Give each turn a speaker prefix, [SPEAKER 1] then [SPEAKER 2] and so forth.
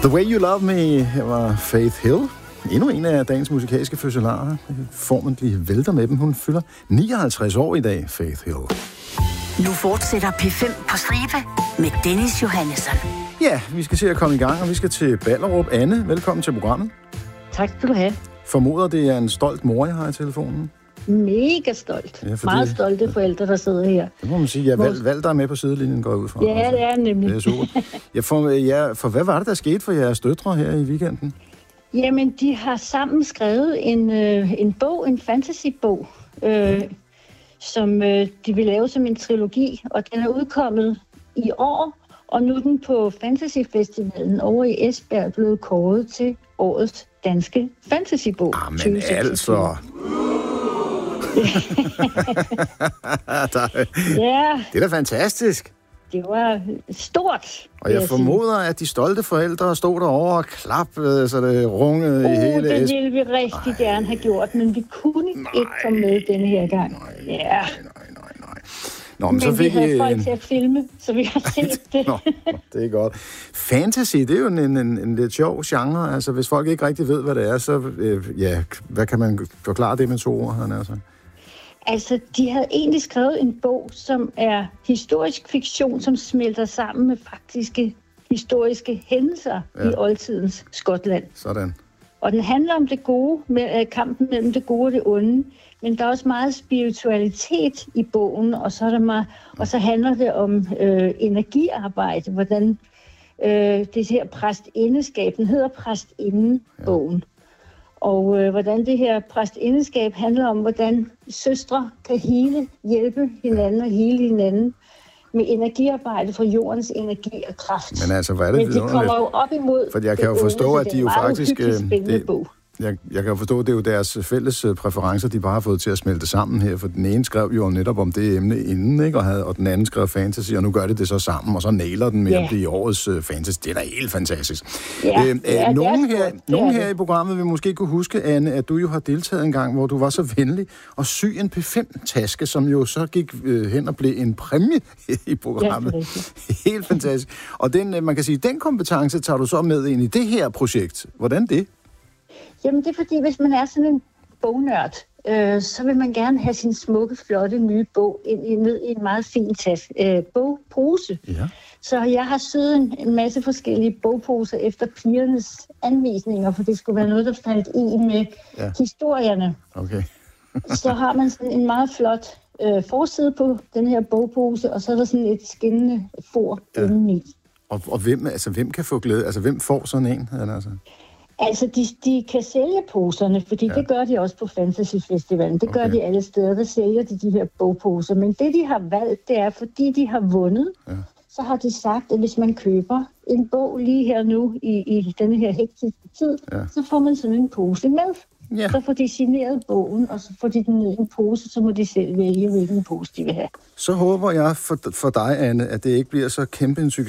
[SPEAKER 1] The Way You Love Me, her var Faith Hill. Endnu en af dagens musikalske fødselarer. Formentlig vælter med dem. Hun fylder 59 år i dag, Faith Hill.
[SPEAKER 2] Nu fortsætter P5 på stribe med Dennis Johannesson.
[SPEAKER 1] Ja, vi skal se at komme i gang, og vi skal til Ballerup. Anne, velkommen til programmet.
[SPEAKER 3] Tak skal du have.
[SPEAKER 1] Formoder, det er en stolt mor, jeg har i telefonen.
[SPEAKER 3] Mega stolt. Ja, meget stolte forældre, der sidder her.
[SPEAKER 1] Det må man sige. Jeg valgte dig med på sidelinjen, går ud fra.
[SPEAKER 3] Ja, det er nemlig.
[SPEAKER 1] Det er super. For hvad var det, der skete for jeres døtre her i weekenden?
[SPEAKER 3] Jamen, de har sammen skrevet en bog, en fantasybog, som de vil lave som en trilogi, og den er udkommet i år, og nu er den på Fantasyfestivalen over i Esbjerg blevet kåret til årets danske fantasybog.
[SPEAKER 1] Men altså...
[SPEAKER 3] Ja.
[SPEAKER 1] Det er da fantastisk.
[SPEAKER 3] Det var stort.
[SPEAKER 1] Og jeg formoder, at de stolte forældre stod derovre og klappede, så det rungede i hele
[SPEAKER 3] det ville vi rigtig gerne have gjort, men vi kunne ikke komme med denne her gang.
[SPEAKER 1] Nej. Nå, men så
[SPEAKER 3] vi havde folk til at filme, så vi har set det.
[SPEAKER 1] Nå, det er godt. Fantasy, det er jo en lidt sjov genre. Altså, hvis folk ikke rigtig ved, hvad det er, så hvad kan man forklare det med 2 ord?
[SPEAKER 3] Altså, de havde egentlig skrevet en bog, som er historisk fiktion, som smelter sammen med faktiske historiske hændelser i oldtidens Skotland.
[SPEAKER 1] Sådan.
[SPEAKER 3] Og den handler om det gode, med kampen mellem det gode og det onde, men der er også meget spiritualitet i bogen, og så handler det om energiarbejde, hvordan det her præstindeskab, den hedder Præstinden-bogen. Og hvordan det her præstindeskab handler om, hvordan søstre kan hjælpe hinanden og hele hinanden med energiarbejde for jordens energi og kraft.
[SPEAKER 1] Men altså, hvad er det?
[SPEAKER 3] Men de kommer jo op imod...
[SPEAKER 1] For jeg kan jo forstå, at de jo faktisk...
[SPEAKER 3] bog.
[SPEAKER 1] Jeg kan jo forstå, at det er jo deres fælles præferencer, de bare har fået til at smelte sammen her, for den ene skrev jo netop om det emne inden, ikke? Og den anden skrev fantasy, og nu gør det så sammen, og så nailer den med at blive årets fantasy. Det er da helt fantastisk. Nogen her i programmet vil måske kunne huske, Anne, at du jo har deltaget en gang, hvor du var så venlig at sy en P5-taske, som jo så gik hen og blev en præmie i programmet. Ja, helt fantastisk. Og man kan sige, den kompetence tager du så med ind i det her projekt. Hvordan det?
[SPEAKER 3] Jamen, det er fordi, hvis man er sådan en bognørd, så vil man gerne have sin smukke, flotte, nye bog ned i en meget fin bogpose. Ja. Så jeg har syet en masse forskellige bogposer efter pigernes anvisninger, for det skulle være noget, der faldt i med historierne.
[SPEAKER 1] Okay.
[SPEAKER 3] Så har man sådan en meget flot forside på den her bogpose, og så er der sådan et skinnende for indeni.
[SPEAKER 1] Og hvem kan få glæde? Altså, hvem får sådan en?
[SPEAKER 3] Altså, de kan sælge poserne, fordi det gør de også på Fantasyfestivalen. Det gør de alle steder, der sælger de her bogposer. Men det, de har valgt, det er, fordi de har vundet, så har de sagt, at hvis man køber en bog lige her nu i denne her hektiske tid, så får man sådan en pose med. Ja. Så får de signeret bogen, og så får de den ned i en pose, så må de selv vælge, hvilken pose de vil have.
[SPEAKER 1] Så håber jeg for dig, Anne, at det ikke bliver så kæmpe en succes,